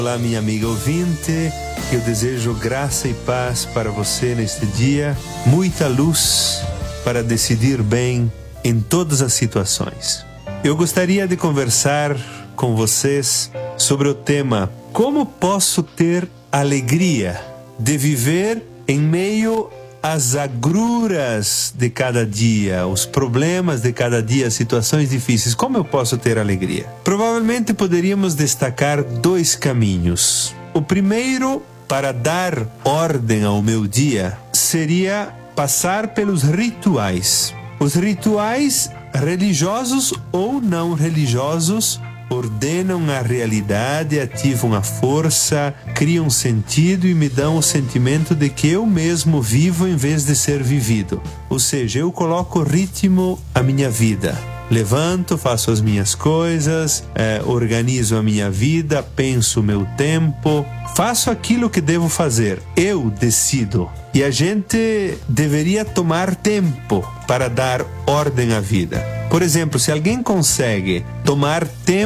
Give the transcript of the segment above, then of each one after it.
Olá, minha amiga ouvinte, eu desejo graça e paz para você neste dia, muita luz para decidir bem em todas as situações. Eu gostaria de conversar com vocês sobre o tema: como posso ter alegria de viver em meio às agruras de cada dia, os problemas de cada dia, as situações difíceis. Como eu posso ter alegria? Provavelmente poderíamos destacar dois caminhos. O primeiro, para dar ordem ao meu dia, seria passar pelos rituais. Os rituais religiosos ou não religiosos ordenam a realidade, ativam a força, criam sentido e me dão o sentimento de que eu mesmo vivo em vez de ser vivido. Ou seja, eu coloco ritmo à minha vida. Levanto, faço as minhas coisas, organizo a minha vida, penso o meu tempo, faço aquilo que devo fazer. Eu decido. E a gente deveria tomar tempo para dar ordem à vida. Por exemplo, se alguém consegue tomar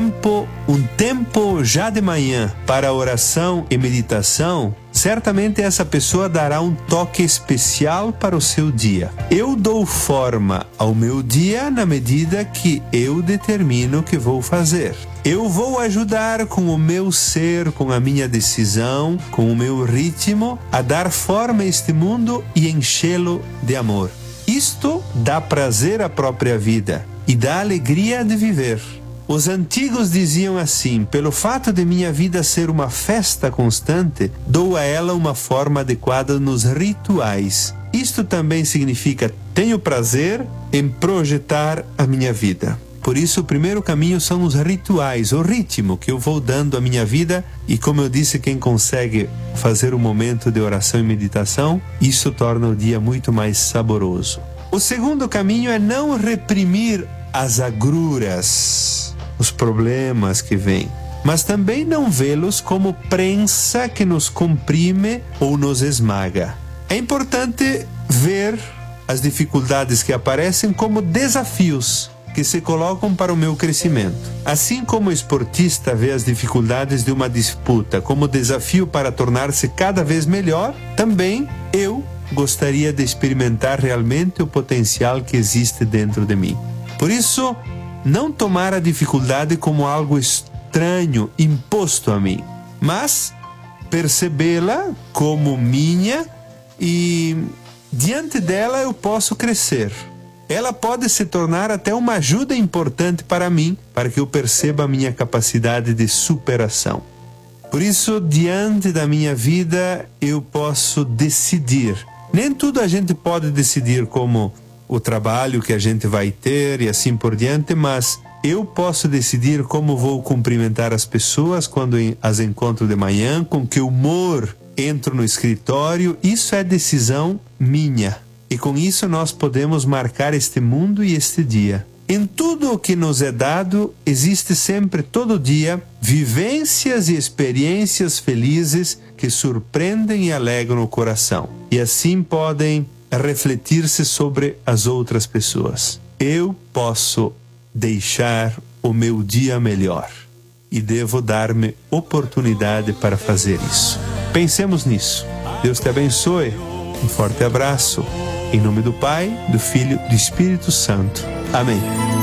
um tempo já de manhã para oração e meditação, certamente essa pessoa dará um toque especial para o seu dia. Eu dou forma ao meu dia na medida que eu determino o que vou fazer. Eu vou ajudar com o meu ser, com a minha decisão, com o meu ritmo, a dar forma a este mundo e enchê-lo de amor. Isto dá prazer à própria vida e dá alegria de viver. Os antigos diziam assim: pelo fato de minha vida ser uma festa constante, dou a ela uma forma adequada nos rituais. Isto também significa: tenho prazer em projetar a minha vida. Por isso, o primeiro caminho são os rituais, o ritmo que eu vou dando à minha vida. E como eu disse, quem consegue fazer um momento de oração e meditação, isso torna o dia muito mais saboroso. O segundo caminho é não reprimir as agruras, os problemas que vêm, mas também não vê-los como prensa que nos comprime ou nos esmaga. É importante ver as dificuldades que aparecem como desafios que se colocam para o meu crescimento. Assim como o esportista vê as dificuldades de uma disputa como desafio para tornar-se cada vez melhor, também eu gostaria de experimentar realmente o potencial que existe dentro de mim. Por isso, não tomar a dificuldade como algo estranho, imposto a mim, mas percebê-la como minha e, diante dela, eu posso crescer. Ela pode se tornar até uma ajuda importante para mim, para que eu perceba a minha capacidade de superação. Por isso, diante da minha vida, eu posso decidir. Nem tudo a gente pode decidir, como o trabalho que a gente vai ter e assim por diante, mas eu posso decidir como vou cumprimentar as pessoas quando as encontro de manhã, com que humor entro no escritório. Isso é decisão minha. E com isso nós podemos marcar este mundo e este dia. Em tudo o que nos é dado, existe sempre, todo dia, vivências e experiências felizes que surpreendem e alegram o coração. E assim podem refletir-se sobre as outras pessoas. Eu posso deixar o meu dia melhor e devo dar-me oportunidade para fazer isso. Pensemos nisso. Deus te abençoe. Um forte abraço. Em nome do Pai, do Filho e do Espírito Santo. Amém.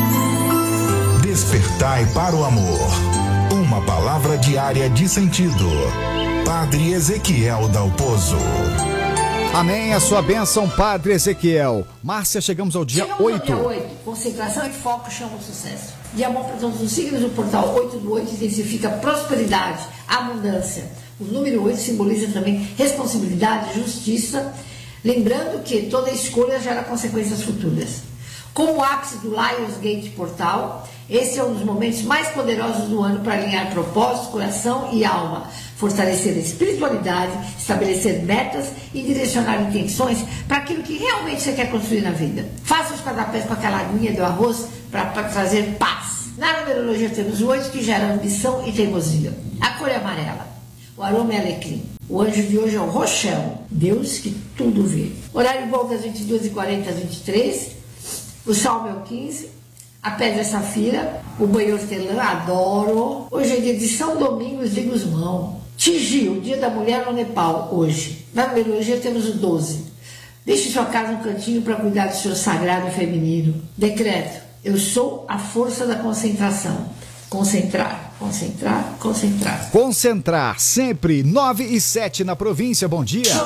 Despertai para o amor. Uma palavra diária de sentido. Padre Ezequiel Dalpozo. Amém. A sua bênção, Padre Ezequiel. Márcia, chegamos ao dia 8. Dia 8. Concentração e foco chamam o sucesso. Dia bom para todos os signos do portal 8 do 8 intensifica prosperidade, abundância. O número 8 simboliza também responsabilidade, justiça. Lembrando que toda escolha gera consequências futuras. Como o ápice do Lionsgate Portal, esse é um dos momentos mais poderosos do ano para alinhar propósitos, coração e alma, fortalecer a espiritualidade, estabelecer metas e direcionar intenções para aquilo que realmente você quer construir na vida. Faça os quadrapés com aquela aguinha do arroz para trazer paz. Na numerologia temos o 8 que gera ambição e teimosia. A cor é amarela. O aroma é alecrim. O anjo de hoje é o Rochel, Deus que tudo vê. Horário bom das 22h40 às 23h. O salmo é o 15. A pedra safira. O banho hortelã, adoro. Hoje é dia de São Domingos de Gusmão. Tigi, o Dia da Mulher no Nepal, hoje. Na numerologia temos o 12. Deixe sua casa um cantinho para cuidar do seu sagrado feminino. Decreto: eu sou a força da concentração. Concentrar, concentrar, concentrar. Concentrar, sempre 9 e 7 na província. Bom dia.